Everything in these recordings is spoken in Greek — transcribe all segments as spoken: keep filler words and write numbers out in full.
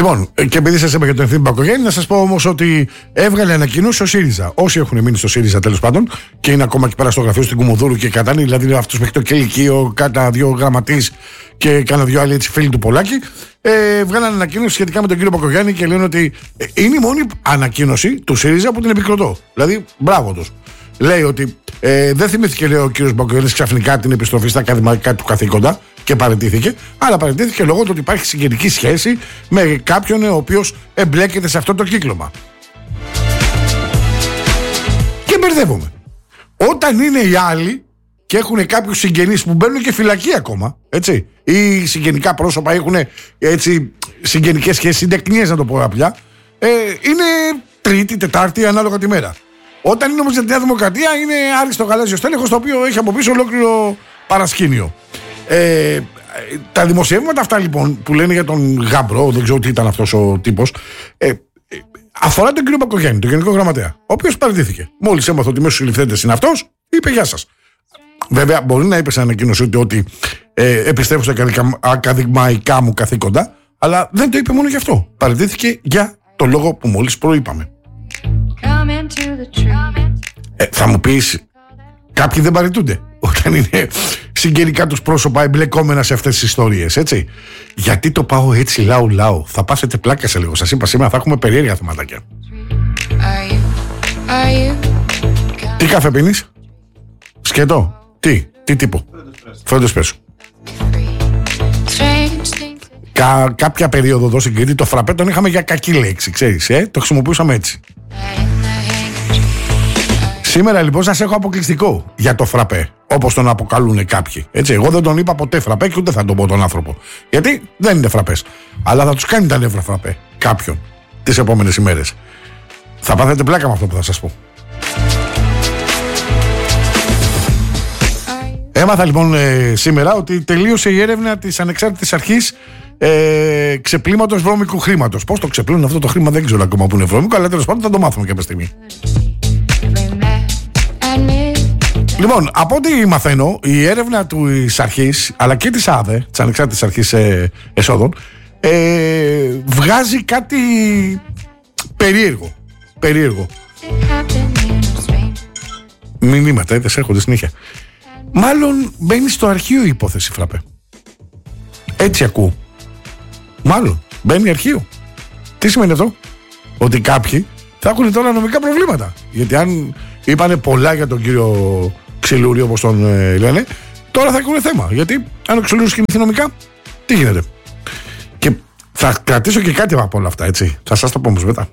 Λοιπόν, και επειδή σας είπα για τον Ευθύμη Μπακογιάννη, να σας πω όμως ότι έβγαλε ανακοίνωση ο ΣΥΡΙΖΑ. Όσοι έχουν μείνει στο ΣΥΡΙΖΑ τέλος πάντων και είναι ακόμα εκεί πέρα στο γραφείο στην Κουμουνδούρου και κατάνει, δηλαδή αυτούς μέχρι το Κελικείο, κάνα δύο γραμματείς και κάνα δύο άλλοι έτσι φίλοι του Πολάκη, ε, βγάλανε ανακοίνωση σχετικά με τον κύριο Μπακογιάννη και λένε ότι ε, είναι η μόνη ανακοίνωση του ΣΥΡΙΖΑ που την επικροτώ. Δηλαδή, μπράβο τους. Λέει ότι ε, δεν θυμήθηκε, λέει, ο κύριος Μπακογιάννης ξαφνικά την επιστροφή στα ακαδημαϊκά του καθήκοντα και παραιτήθηκε, αλλά παραιτήθηκε λόγω του ότι υπάρχει συγγενική σχέση με κάποιον ο οποίος εμπλέκεται σε αυτό το κύκλωμα. Και μπερδεύομαι. Όταν είναι οι άλλοι και έχουν κάποιους συγγενείς που μπαίνουν και φυλακή ακόμα, έτσι, ή συγγενικά πρόσωπα έχουν έτσι συγγενικές σχέσεις, συντεκνίες να το πω απλά, ε, είναι Τρίτη, Τετάρτη, ανάλογα τη μέρα. Όταν είναι όμως για τη Νέα Δημοκρατία, είναι άριστο γαλάζιο τέλεχος, το οποίο έχει από πίσω ολόκληρο παρασκήνιο. Ε, τα δημοσιεύματα αυτά λοιπόν που λένε για τον Γαμπρό, δεν ξέρω τι ήταν αυτός ο τύπος, ε, αφορά τον κύριο Μπακογιάννη, τον Γενικό Γραμματέα, ο οποίος παραιτήθηκε. Μόλις έμαθε ότι μέσα στους συλληφθέντες είναι αυτός, είπε γεια σας. Βέβαια, μπορεί να είπε σε ανακοίνωση ότι, ότι ε, επιστρέφω στα ακαδημαϊκά μου καθήκοντα, αλλά δεν το είπε μόνο γι' αυτό. Παραιτήθηκε για το λόγο που μόλις προείπαμε. Ε, θα μου πεις, κάποιοι δεν παραιτούνται όταν είναι συγγενικά τους πρόσωπα εμπλεκόμενα σε αυτές τις ιστορίες, έτσι. Γιατί το πάω έτσι λαού λαού? Θα πάσετε πλάκα σε λίγο. Σας είπα σήμερα θα έχουμε περίεργα θεματάκια. Are you, are you... Τι καφέ πίνεις? Σκέτο? Τι, τι τύπο? Φρέντο εσπρέσο. Κα, κάποια περίοδο εδώ στην Κρήτη το φραπέ τον είχαμε για κακή λέξη, ξέρεις, ε? Το χρησιμοποιούσαμε έτσι. Σήμερα λοιπόν σας έχω αποκλειστικό για το φραπέ, όπως τον αποκαλούν κάποιοι. Έτσι, εγώ δεν τον είπα ποτέ φραπέ και ούτε θα τον πω τον άνθρωπο. Γιατί δεν είναι φραπές. Αλλά θα τους κάνει τα νεύρα φραπέ κάποιον τις επόμενες ημέρες. Θα πάθετε πλάκα με αυτό που θα σας πω. Έμαθα λοιπόν ε, σήμερα ότι τελείωσε η έρευνα της ανεξάρτητης αρχής ε, ξεπλήματος βρώμικου χρήματος. Πώς το ξεπλύνουν αυτό το χρήμα δεν ξέρω ακόμα που είναι βρώμικο, αλλά τέλος πάντων θα το μάθουμε κάποια στιγμή. Λοιπόν, από ό,τι μαθαίνω, η έρευνα της αρχής, αλλά και της ΑΔΕ, της Ανεξάρτητης Αρχής ε, Εσόδων, ε, βγάζει κάτι περίεργο. Περίεργο. Μηνύματα, ε, δεν σε έρχονται συνέχεια. Μάλλον μπαίνει στο αρχείο η υπόθεση φραπέ. Έτσι ακούω. Μάλλον μπαίνει αρχείο. Τι σημαίνει αυτό? Ότι κάποιοι θα έχουν τώρα νομικά προβλήματα. Γιατί αν είπανε πολλά για τον κύριο Ξυλούρη, όπως τον ε, λένε, τώρα θα έχουν θέμα. Γιατί αν ο Ξυλούρης κινηθεί νομικά, τι γίνεται? Και θα κρατήσω και κάτι από όλα αυτά, έτσι. Θα σας το πω όμως μετά.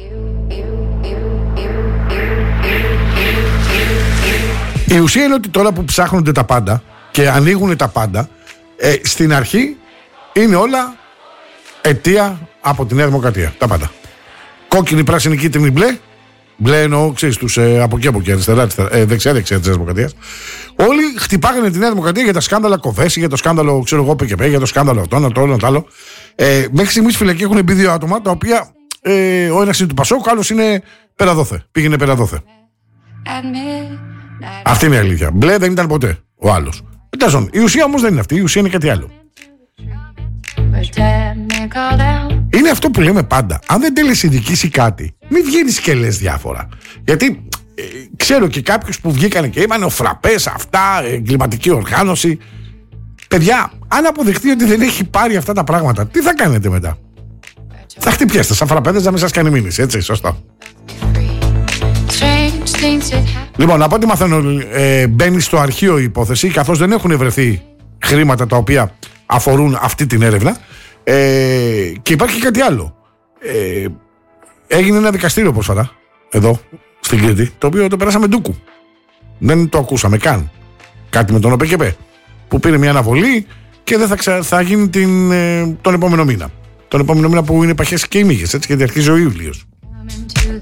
Η ουσία είναι ότι τώρα που ψάχνονται τα πάντα και ανοίγουν τα πάντα, ε, στην αρχή είναι όλα αιτία από τη Νέα Δημοκρατία. Τα πάντα. Κόκκινη, πράσινη, κίτρινη, μπλε. Μπλε εννοώ, ξέρεις, τους ε, από εκεί από εκεί, αριστερά, αριστερά, ε, δεξιά, δεξιά της Νέας Δημοκρατίας. Όλοι χτυπάγανε τη Νέα Δημοκρατία για τα σκάνδαλα Κοβέση, για το σκάνδαλο, ξέρω εγώ, ΠΚΠ, για το σκάνδαλο αυτό, το άλλο, το άλλο. Ε, μέχρι στιγμής φυλακή έχουν μπει δύο άτομα, τα οποία ε, ο ένας είναι του Πασόκ, ο άλλος είναι πέρα-δόθε. Πήγαινε πέρα-δόθε. Αυτή είναι η αλήθεια. Μπλε δεν ήταν ποτέ ο άλλος. Εντάζον. Η ουσία όμως δεν είναι αυτή, η ουσία είναι κάτι άλλο. Είναι αυτό που λέμε πάντα. Αν δεν τελεσυνδικήσει κάτι, μην βγαίνεις και λες διάφορα. Γιατί ε, ξέρω και κάποιους που βγήκανε και είπαν ο φραπές, αυτά, εγκληματική οργάνωση. Παιδιά, αν αποδειχτεί ότι δεν έχει πάρει αυτά τα πράγματα, τι θα κάνετε μετά? Θα χτυπιέστε σαν φραπέδες να μην σας κάνει μήνυση, έτσι, σωστά. Λοιπόν, από ό,τι μαθαίνω, ε, μπαίνει στο αρχείο η υπόθεση, καθώς δεν έχουν βρεθεί χρήματα τα οποία αφορούν αυτή την έρευνα. Ε, και υπάρχει κάτι άλλο. Ε, έγινε ένα δικαστήριο πρόσφατα εδώ στην Κρήτη, το οποίο το περάσαμε ντούκου. Δεν το ακούσαμε καν. Κάτι με τον ΟΠΚΠ που πήρε μια αναβολή και δεν θα, ξα... θα γίνει την, ε, τον επόμενο μήνα. Τον επόμενο μήνα που είναι παχές και οι μύγες, έτσι, γιατί αρχίζει ο Ιούλιος.